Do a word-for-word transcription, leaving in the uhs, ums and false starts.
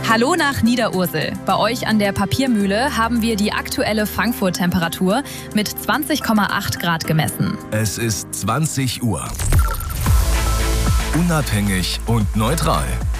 Hallo nach Niederursel. Bei euch an der Papiermühle haben wir die aktuelle Frankfurt-Temperatur mit zwanzig Komma acht Grad gemessen. Es ist zwanzig Uhr. Unabhängig und neutral.